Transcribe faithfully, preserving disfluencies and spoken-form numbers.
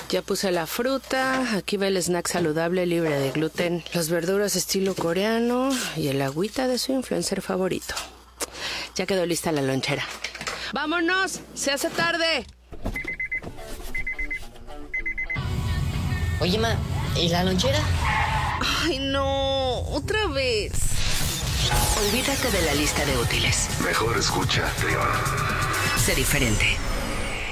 Ya puse la fruta, aquí va el snack saludable libre de gluten, las verduras estilo coreano y el agüita de su influencer favorito. Ya quedó lista la lonchera. ¡Vámonos! ¡Se hace tarde! Oye, ma, ¿y la lonchera? Ay, no, otra vez. Olvídate de la lista de útiles. Mejor escucha, León. Sé diferente.